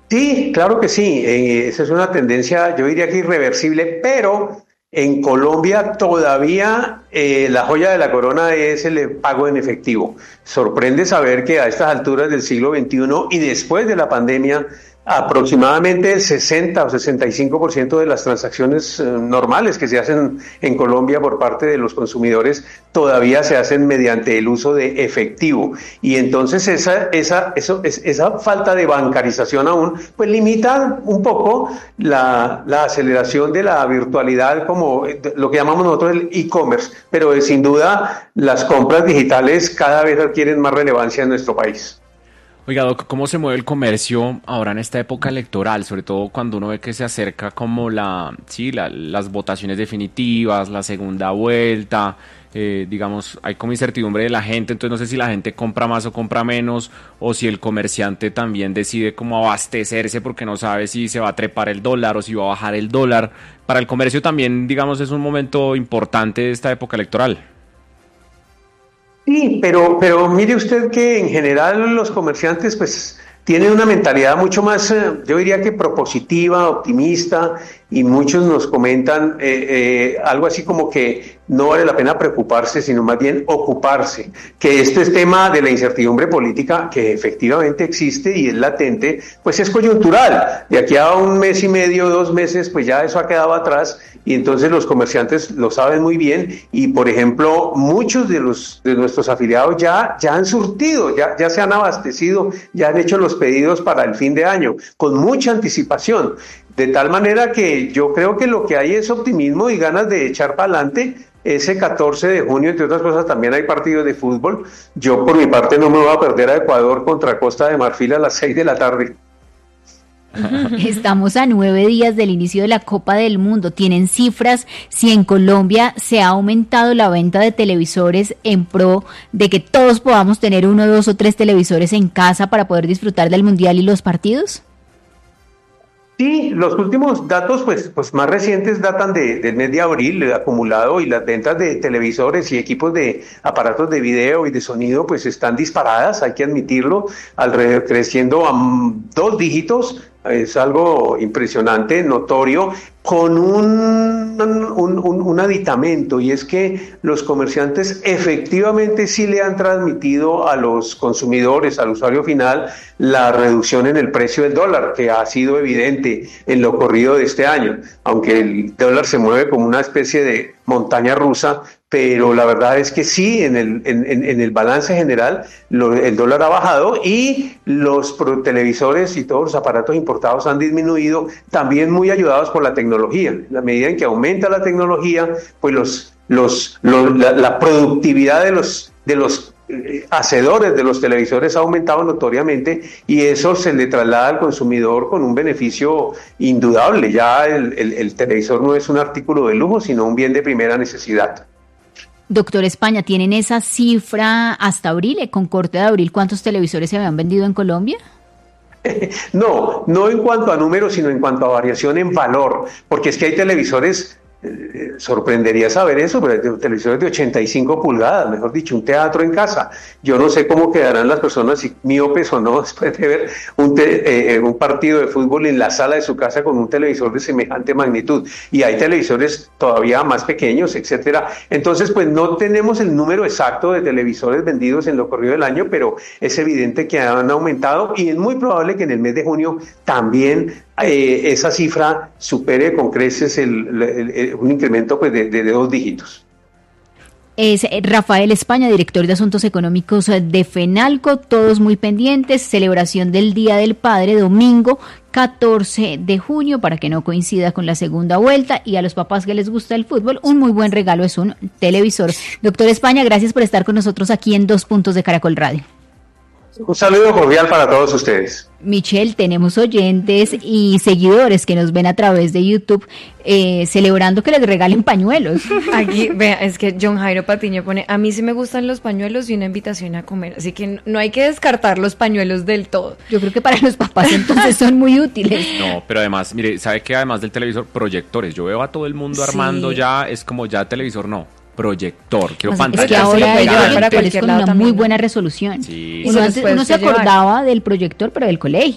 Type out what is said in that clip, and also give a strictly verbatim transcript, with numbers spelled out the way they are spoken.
Sí, claro que sí. Eh, esa es una tendencia, yo diría que irreversible, pero en Colombia todavía eh, la joya de la corona es el pago en efectivo. Sorprende saber que a estas alturas del siglo veintiuno y después de la pandemia, aproximadamente el sesenta o sesenta y cinco por ciento de las transacciones eh, normales que se hacen en Colombia por parte de los consumidores todavía se hacen mediante el uso de efectivo. Y entonces esa, esa, eso, es, esa falta de bancarización aún, pues limita un poco la, la aceleración de la virtualidad, como lo que llamamos nosotros el e-commerce. Pero eh, sin duda las compras digitales cada vez adquieren más relevancia en nuestro país. Oiga, Doc, ¿cómo se mueve el comercio ahora en esta época electoral? Sobre todo cuando uno ve que se acerca como la, sí, la, las votaciones definitivas, la segunda vuelta, eh, digamos, hay como incertidumbre de la gente, entonces no sé si la gente compra más o compra menos, o si el comerciante también decide cómo abastecerse porque no sabe si se va a trepar el dólar o si va a bajar el dólar. Para el comercio también, digamos, es un momento importante de esta época electoral. Sí, pero, pero mire usted que en general los comerciantes pues tienen una mentalidad mucho más, eh, yo diría que propositiva, optimista, y muchos nos comentan eh, eh, algo así como que no vale la pena preocuparse, sino más bien ocuparse, que este tema de la incertidumbre política, que efectivamente existe y es latente, pues es coyuntural. De aquí a un mes y medio, dos meses, pues ya eso ha quedado atrás, y entonces los comerciantes lo saben muy bien, y por ejemplo, muchos de los de nuestros afiliados ya, ya han surtido, ya, ya se han abastecido, ya han hecho los pedidos para el fin de año, con mucha anticipación. De tal manera que yo creo que lo que hay es optimismo y ganas de echar para adelante. Ese catorce de junio, entre otras cosas, también hay partidos de fútbol. Yo, por mi parte, no me voy a perder a Ecuador contra Costa de Marfil a las seis de la tarde. Estamos a nueve días del inicio de la Copa del Mundo. ¿Tienen cifras si en Colombia se ha aumentado la venta de televisores en pro de que todos podamos tener uno, dos o tres televisores en casa para poder disfrutar del Mundial y los partidos? Sí, los últimos datos pues, pues más recientes datan de, del mes de abril, el acumulado, y las ventas de televisores y equipos de aparatos de video y de sonido pues están disparadas, hay que admitirlo, alrededor, creciendo a dos dígitos. Es algo impresionante, notorio, con un, un, un, un aditamento, y es que los comerciantes efectivamente sí le han transmitido a los consumidores, al usuario final, la reducción en el precio del dólar, que ha sido evidente en lo corrido de este año, aunque el dólar se mueve como una especie de montaña rusa, pero la verdad es que sí, en el, en, en el balance general lo, el dólar ha bajado y los pro, televisores y todos los aparatos importados han disminuido, también muy ayudados por la tecnología. En la medida en que aumenta la tecnología, pues los, los, los la, la productividad de los, de los eh, hacedores de los televisores ha aumentado notoriamente, y eso se le traslada al consumidor con un beneficio indudable. Ya el, el, el televisor no es un artículo de lujo, sino un bien de primera necesidad. Doctor España, ¿tienen esa cifra hasta abril, con corte de abril, cuántos televisores se habían vendido en Colombia? No, no en cuanto a números, sino en cuanto a variación en valor, porque es que hay televisores, eh, sorprendería saber eso, pero hay televisores de ochenta y cinco pulgadas, mejor dicho, un teatro en casa. Yo no sé cómo quedarán las personas, si miopes o no, después de ver un, te, eh, un partido de fútbol en la sala de su casa con un televisor de semejante magnitud. Y hay televisores todavía más pequeños, etcétera. Entonces, pues no tenemos el número exacto de televisores vendidos en lo corrido del año, pero es evidente que han aumentado, y es muy probable que en el mes de junio también eh, esa cifra supere con creces el, el, el, un incremento pues, de, de, de dos dígitos. Es Rafael España, director de Asuntos Económicos de FENALCO, todos muy pendientes, celebración del Día del Padre, domingo catorce de junio, para que no coincida con la segunda vuelta, y a los papás que les gusta el fútbol, un muy buen regalo es un televisor. Doctor España, gracias por estar con nosotros aquí en Dos Puntos de Caracol Radio. Un saludo cordial para todos ustedes. Michelle, tenemos oyentes y seguidores que nos ven a través de YouTube eh, celebrando que les regalen pañuelos. Aquí, vea, es que John Jairo Patiño pone, a mí sí me gustan los pañuelos y una invitación a comer, así que no hay que descartar los pañuelos del todo. Yo creo que para los papás entonces son muy útiles. No, pero además, mire, ¿sabe qué? Además del televisor, proyectores. Yo veo a todo el mundo Sí. armando ya, es como ya televisor no. Proyector, quiero O sea, pantalla. es que ahora hay llevar para proyectores cualquier con lado una también, muy ¿no? buena resolución. Sí. Uno, se los antes, puede uno se usted llevar. acordaba del proyector, pero del colegio.